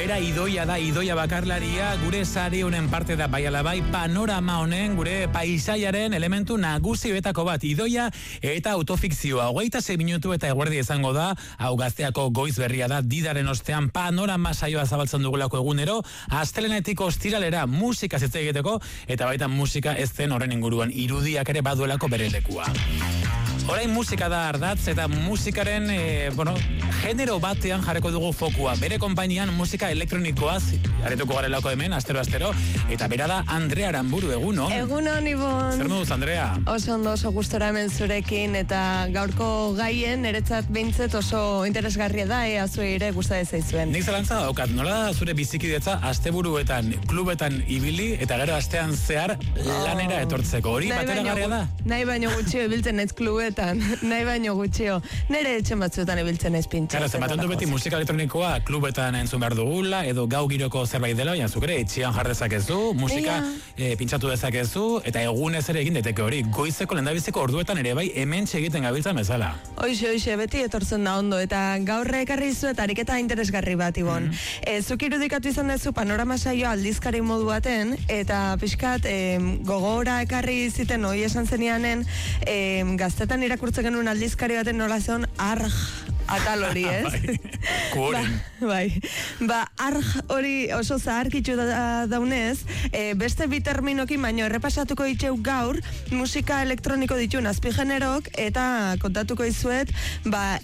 Bera Idoia da, Idoia bakarlaria, gure sari honen parte da bai alabai, panorama honen, gure paisaiaren elementu nagusi betako bat, Idoia eta autofikzioa. 26 minutu eta eguerdi izango da, hau Gazteako goiz berria da, didaren ostean panorama saioa zabaltzen dugulako egunero, astelenetik ostiralera musika zitza egiteko, eta baita musika ez zen horren inguruan, irudiak ere baduelako bere lekua. Orain musika da ardatz eta musikaren, genero batean jarreko dugu fokua. Bere konpainian musika elektronikoaz, aretuko garelako hemen, astero, eta bera da Andrea Aramburu, eguno? Egunon, Ibon. Zer moduz, Andrea? Oso ondo, oso gustora hemen zurekin, eta gaurko gaien, niretzat behintzet oso interesgarria da, zuei ere gusta zaizuen. Nik zelantza daukat, nola da zure bizikidetza asteburuetan, klubetan ibili, eta gero astean zehar lanera etortzeko. Hori bateragarria da? Nahi baino gutxio ibiltzen naiz klubetan, nahi baino gutxio. Nere etxen batzuetan ibiltzen naiz pintxatzen. Karo, zematen du beti musika elektronikoa klubetan entzun behar dugula, edo gau giroko zerbait dela, baina zuk ere etxean jar dezakezu, musika pintxatu dezakezu, eta egunez ere egin daiteke hori. Goizeko lehendabiziko orduetan ere bai hemen egiten gabiltzan bezala. Hoxe, beti etortzen da ondo, eta gaur ekarri zuet ariketa interesgarri bat, Ibon. Zuk irudikatu izan dezu panorama saioa aldizkari modu baten, eta pixkat gogora ekarri ziten hoi esan zenianen, gaztetan irakurtzen genuen aldizkari baten nola zeon atal hori, ez? Bai. Arg hori oso zaharkitzu daunez, beste bi terminokin baino errepasatuko ditxeu gaur musika elektroniko dituen azpigenerok, eta kontatuko izuet,